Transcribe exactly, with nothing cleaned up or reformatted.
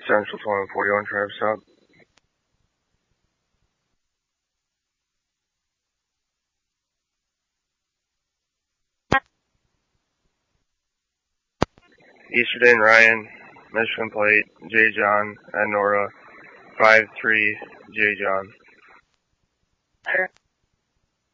Central twenty-one forty-one, Travis South. Easterday and Ryan, Michigan Plate, J. John, and Nora, five three, J. John.